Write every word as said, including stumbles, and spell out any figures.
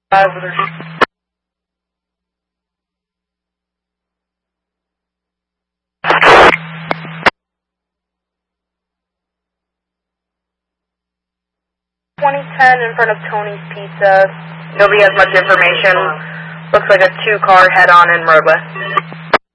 Positive. twenty ten in front of Tony's Pizza. Nobody has much information. Looks like a two-car head-on in roadway.